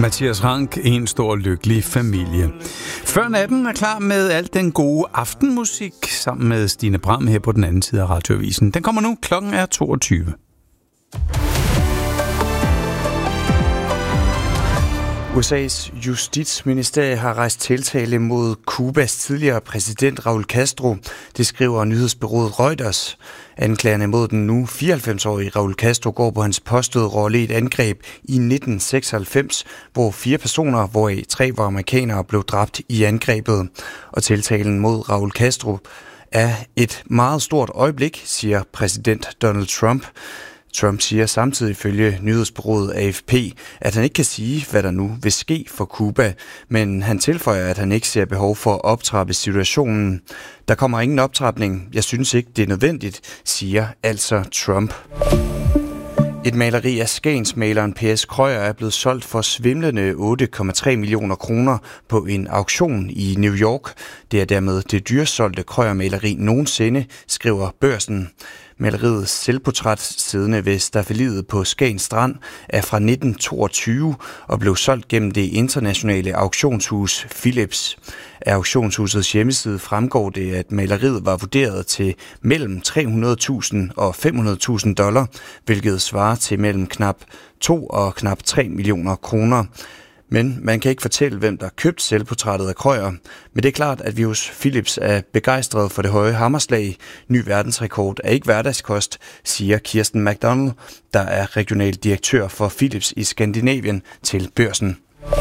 Mathias Rank, en stor lykkelig familie. Før natten er klar med alt den gode aftenmusik sammen med Stine Bram her på den anden side af Radioavisen. Den kommer nu, klokken er 22. USA's justitsministerie har rejst tiltale mod Cubas tidligere præsident Raúl Castro. Det skriver nyhedsbureauet Reuters. Anklagerne mod den nu 94-årige Raúl Castro går på hans påståede rolle i et angreb i 1996, hvor 4 personer, hvoraf 3 var amerikanere, blev dræbt i angrebet. Og tiltalen mod Raúl Castro er et meget stort øjeblik, siger præsident Donald Trump. Trump siger samtidig ifølge nyhedsbureauet AFP, at han ikke kan sige, hvad der nu vil ske for Cuba, men han tilføjer, at han ikke ser behov for at optrappe situationen. Der kommer ingen optrapning. Jeg synes ikke, det er nødvendigt, siger altså Trump. Et maleri af skagensmaleren P.S. Krøyer er blevet solgt for svimlende 8,3 millioner kroner på en auktion i New York. Det er dermed det dyrest solgte Krøyer-maleri nogensinde, skriver Børsen. Maleriets selvportræt siddende ved staffeliet på Skagen Strand er fra 1922 og blev solgt gennem det internationale auktionshus Philips. Af auktionshusets hjemmeside fremgår det, at maleriet var vurderet til mellem $300,000 og $500,000, hvilket svarer til mellem knap 2 og knap 3 millioner kroner. Men man kan ikke fortælle, hvem der købte selvportrættet af Krøyer. Men det er klart, at vi hos Philips er begejstrede for det høje hammerslag. Ny verdensrekord er ikke hverdagskost, siger Kirsten McDonald, der er regional direktør for Philips i Skandinavien, til Børsen.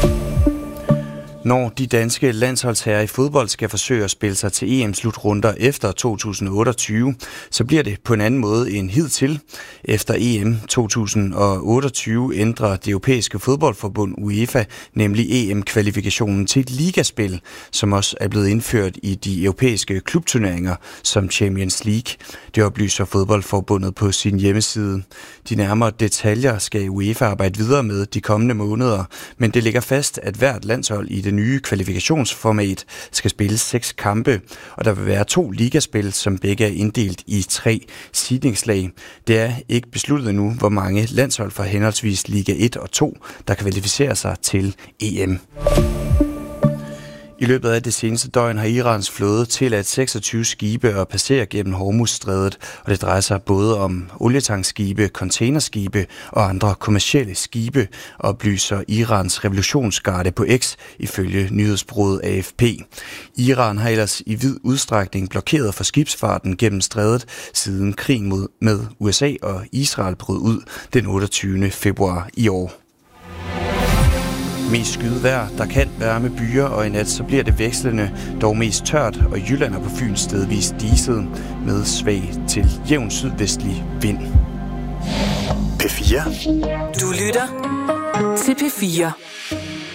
Når de danske landsholdsherrer i fodbold skal forsøge at spille sig til EM-slutrunder efter 2028, så bliver det på en anden måde end hidtil. Efter EM 2028 ændrer det europæiske fodboldforbund UEFA nemlig EM-kvalifikationen til et ligaspil, som også er blevet indført i de europæiske klubturneringer som Champions League. Det oplyser fodboldforbundet på sin hjemmeside. De nærmere detaljer skal UEFA arbejde videre med de kommende måneder, men det ligger fast, at hvert landshold i det nye kvalifikationsformat skal spille 6 kampe, og der vil være 2 ligaspil, som begge er inddelt i 3 seedingslag. Det er ikke besluttet endnu, hvor mange landshold fra henholdsvis Liga 1 og 2, der kvalificerer sig til EM. I løbet af det seneste døgn har Irans flåde tilladt 26 skibe at passere gennem Hormuzstrædet, og det drejer sig både om olietankskibe, containerskibe og andre kommercielle skibe, oplyser Irans revolutionsgarde på X ifølge nyhedsbureauet AFP. Iran har ellers i vid udstrækning blokeret for skibsfarten gennem strædet, siden krigen med USA og Israel brød ud den 28. februar i år. Mest skyet vejr, der kan være med byer, og i nat så bliver det vekslende, dog mest tørt, og Jylland og på Fyn stedvis diset med svag til jævn sydvestlig vind. P4. Du lytter til P4.